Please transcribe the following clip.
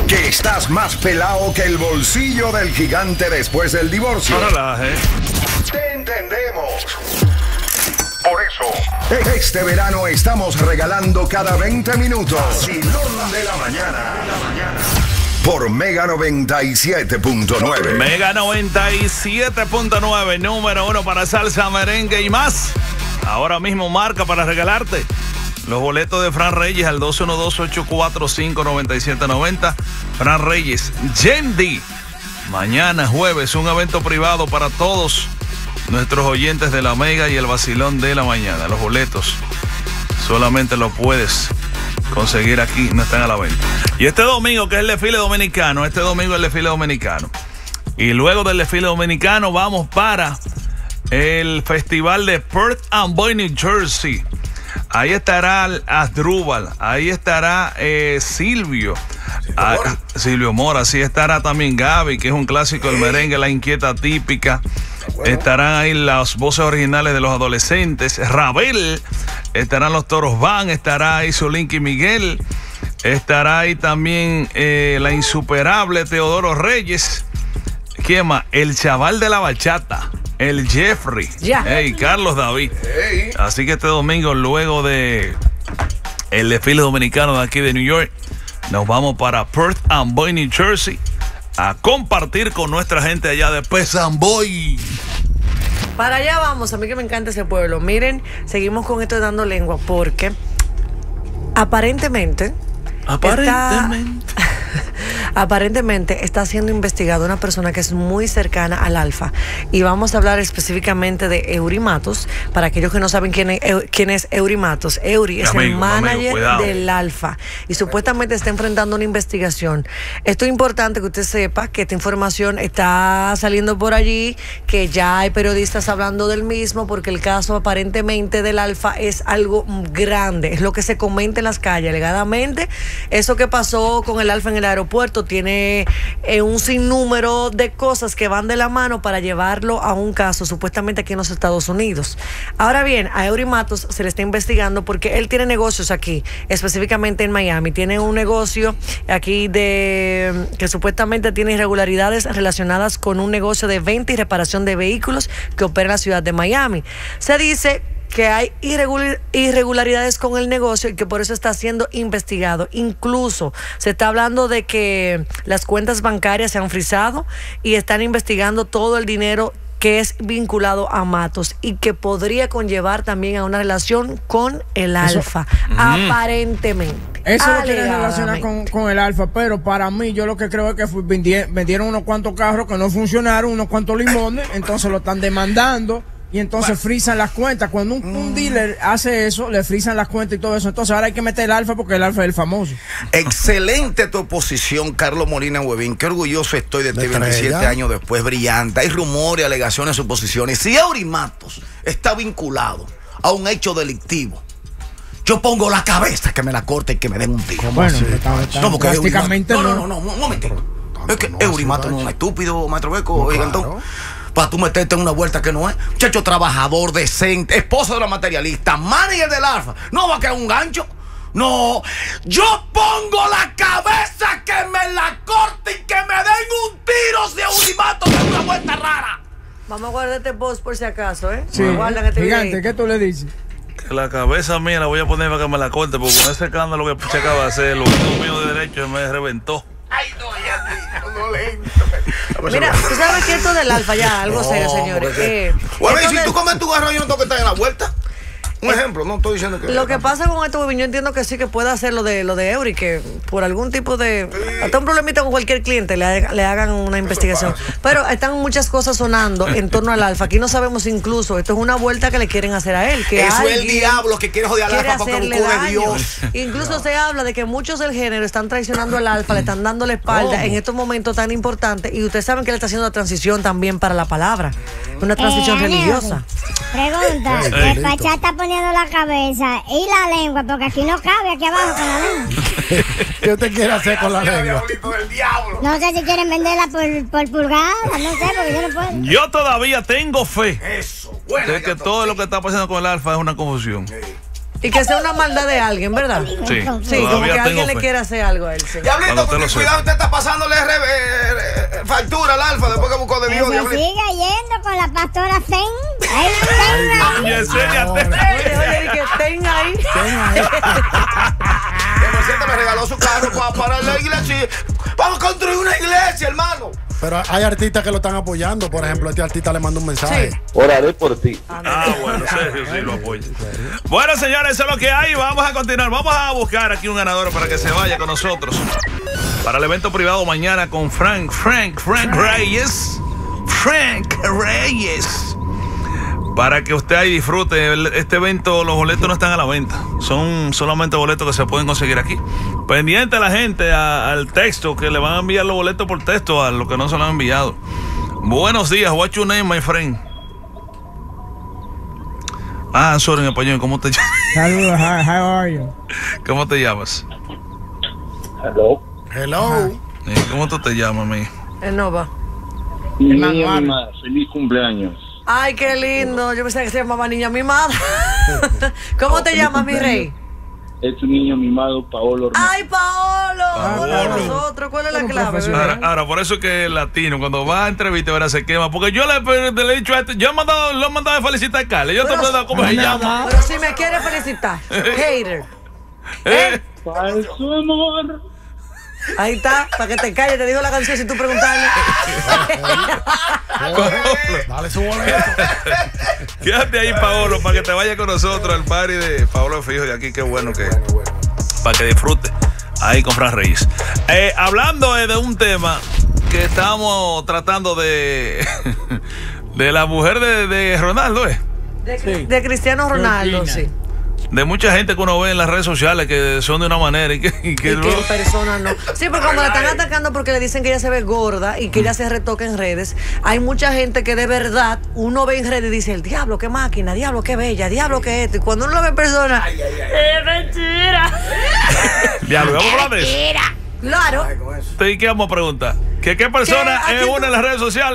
Que estás más pelado que el bolsillo del gigante después del divorcio. No relaje. Te entendemos. Por eso, este verano estamos regalando cada 20 minutos Vacilón de la mañana. Por Mega 97.9. Mega 97.9, número 1 para salsa, merengue y más. Ahora mismo marca para regalarte los boletos de Fran Reyes al 212-845-9790. Fran Reyes, Yendi. Mañana jueves, un evento privado para todos nuestros oyentes de la Mega y el Vacilón de la mañana. Los boletos solamente los puedes conseguir aquí, no están a la venta. Y este domingo, que es el desfile dominicano, Y luego del desfile dominicano vamos para el festival de Perth Amboy, New Jersey. Ahí estará Asdrúbal, ahí estará Silvio Mora, así estará también Gaby, que es un clásico del merengue, la inquieta típica. Estarán ahí las voces originales de los adolescentes, Rabel, estarán los Toros Van, estará ahí Solinki Miguel, estará ahí también la insuperable Teodoro Reyes. ¿Quién más? El chaval de la bachata, el Jeffrey, Carlos David. Así que este domingo, luego de el desfile dominicano de aquí de New York, nos vamos para Perth Amboy, New Jersey, a compartir con nuestra gente allá de Perth Amboy. Para allá vamos, a mí que me encanta ese pueblo. Miren, seguimos con esto de dando lengua, porque aparentemente está siendo investigada una persona que es muy cercana al Alfa. Y vamos a hablar específicamente de Eury Matos. Para aquellos que no saben quién es Eury Matos, Eury es el manager del Alfa y supuestamente está enfrentando una investigación. Esto es importante que usted sepa que esta información está saliendo por allí, que ya hay periodistas hablando del mismo, porque el caso aparentemente del Alfa es algo grande, es lo que se comenta en las calles. Alegadamente, eso que pasó con el Alfa en el aeropuerto tiene un sinnúmero de cosas que van de la mano para llevarlo a un caso supuestamente aquí en los Estados Unidos. Ahora bien, a Eury Matos se le está investigando porque él tiene negocios aquí, específicamente en Miami. Tiene un negocio aquí que supuestamente tiene irregularidades relacionadas con un negocio de venta y reparación de vehículos que opera en la ciudad de Miami. Se dice que hay irregularidades con el negocio y que por eso está siendo investigado. Incluso se está hablando de que las cuentas bancarias se han frisado y están investigando todo el dinero que es vinculado a Matos y que podría conllevar también a una relación con el Alfa, aparentemente. Eso lo quieren relacionar con el Alfa, pero para mí yo lo que creo es que vendieron unos cuantos carros que no funcionaron, unos cuantos limones, entonces lo están demandando. Y entonces frisan las cuentas. Cuando un dealer hace eso, le frisan las cuentas y todo eso. Entonces ahora hay que meter el Alfa porque el Alfa es el famoso. Excelente tu oposición, Carlos Molina Huevín. Qué orgulloso estoy de ti 27 años después, brillante. Hay rumores, alegaciones, suposiciones. Si Eury Matos está vinculado a un hecho delictivo, yo pongo la cabeza que me la corte y que me den un tiro. Bueno, no, porque prácticamente no, un momento. Es que Eury Matos no es un estúpido, maestro Beco, gigantón. Para tú meterte en una vuelta que no es. Muchacho trabajador, decente, esposo de la materialista, manager del Alfa. ¿No va a quedar un gancho? No. Yo pongo la cabeza que me la corte y que me den un tiro si Eury Matos da una vuelta rara. Vamos a guardar este post por si acaso, ¿eh? Sí. Gigante, ¿qué tú le dices? Que la cabeza mía la voy a poner para que me la corte, porque con ese escándalo que se acaba de hacer, los míos de derecho me reventó. Ay, no, no lento. Mira, tú sabes que esto del Alfa ya, algo serio, señores. Bueno, y si tú comes tu garro, yo no tengo que estar en la vuelta. Un ejemplo, no estoy diciendo que... Lo que pasa con esto, yo entiendo que sí que puede hacer lo de Eury, que por algún tipo de... Hasta un problemita con cualquier cliente le hagan una investigación. Pero están muchas cosas sonando en torno al Alfa. Aquí no sabemos incluso, esto es una vuelta que le quieren hacer a él. Que eso es el diablo que quiere joder al Alfa porque un de Dios. Incluso se habla de que muchos del género están traicionando al Alfa, le están dando la espalda en estos momentos tan importantes. Y ustedes saben que él está haciendo una transición también para la palabra. Una transición religiosa. Pregunta, el Pachá está poniendo la cabeza y la lengua, porque aquí no cabe, aquí abajo con la lengua. ¿Qué usted quiere hacer con la lengua? No sé si quieren venderla por pulgada, no sé, porque yo no puedo. Yo todavía tengo fe eso, bueno, de que todo lo que está pasando con el Alfa es una confusión. Y que sea una maldad de alguien, ¿verdad? Sí, Sí, como que alguien le quiere hacer algo a él. Sí. Diablito, porque cuidado, usted está pasándole factura al Alfa después que buscó de Dios, Se Diablito. sigue yendo con la pastora Zen. Oye, que tenga ahí. Que por cierto me regaló su carro para la iglesia. Vamos a construir una iglesia, hermano. Pero hay artistas que lo están apoyando. Por ejemplo, este artista le manda un mensaje. Sí. Oraré por ti. Bueno, Sergio sí lo apoya. Bueno, señores, eso es lo que hay. Vamos a continuar. Vamos a buscar aquí un ganador para que se vaya con nosotros para el evento privado mañana con Frank Reyes. Frank Reyes. Para que usted ahí disfrute. Este evento, los boletos no están a la venta. Son solamente boletos que se pueden conseguir aquí. Pendiente la gente al texto, que le van a enviar los boletos por texto a los que no se lo han enviado. Buenos días, what's your name, my friend? Sorry, en español, ¿cómo te llamas? Saludos, how are you? ¿Cómo te llamas? Hello. ¿Cómo tú te llamas, mi? Él no va. Niña mimada, feliz cumpleaños. Ay, qué lindo. Yo pensaba que se llamaba niña mimada. ¿Cómo te llamas, mi rey? Es un niño mimado, Paolo. ¡Ay, Paolo! Hola a nosotros. ¿Cuál es la clave? Ahora, por eso es que el latino, cuando va a entrevista, ahora se quema. Porque yo le he dicho a este, yo lo he mandado a felicitar a Carla. Yo te pregunto cómo se llama. Pero si me quiere felicitar. Hater. Falso amor. Ahí está, para que te calles, te digo la canción si tú preguntarle. Dale su boleto. Quédate ahí, Paolo, para que te vaya con nosotros al party de Paolo Fijo de aquí. Qué bueno que para que disfrute ahí con Fran Reyes. Hablando de un tema que estamos tratando de la mujer de Ronaldo, De Cristiano Ronaldo, sí. De mucha gente que uno ve en las redes sociales que son de una manera y que en persona no. Sí, porque como la están atacando porque le dicen que ella se ve gorda y que ella se retoca en redes, hay mucha gente que de verdad uno ve en redes y dice, el diablo, qué máquina, diablo, qué bella, diablo, qué esto. Y cuando uno lo ve en persona, es mentira. Diablo, vamos a hablar de eso. Claro. ¿Y qué vamos a preguntar? ¿Qué persona es una en las redes sociales?